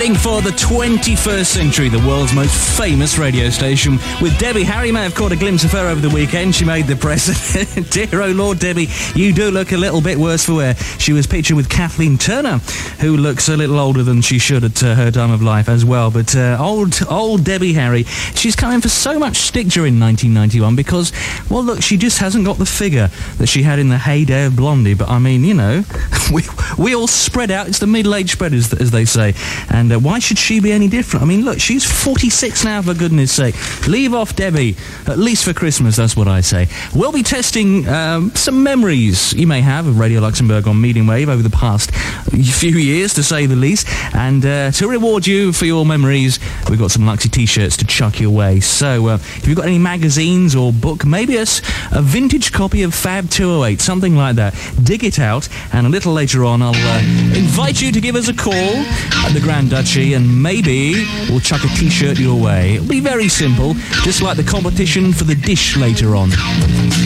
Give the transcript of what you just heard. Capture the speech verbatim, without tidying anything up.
Something for the twenty-first century, the world's most famous radio station. With Debbie, Harry may have caught a glimpse of her over the weekend. She made the press. Dear oh Lord, Debbie, you do look a little bit worse for wear. She was pictured with Kathleen Turner, who looks a little older than she should at uh, her time of life as well. But uh, old, old Debbie Harry, she's coming for so much stick during nineteen ninety-one because, well, look, she just hasn't got the figure that she had in the heyday of Blondie. But I mean, you know, we we all spread out. It's the middle-aged spread, as, as they say. And uh, why should she be any different? I mean, look, she's forty-six now, for goodness sake. Leave off Debbie, at least for Christmas, that's what I say. We'll be testing um, some memories you may have of Radio Luxembourg on Medium Wave over the past few years, to say the least. And uh, to reward you for your memories, we've got some Luxy T-shirts to chuck your way. So uh, if you've got any magazines or book, maybe a, a vintage copy of Fab two oh eight, something like that, dig it out, and a little later on I'll uh, invite you to give us a call at the Grand Duchy, and maybe we'll chuck a T-shirt your way. It'll be very simple, just like the competition for the dish later on.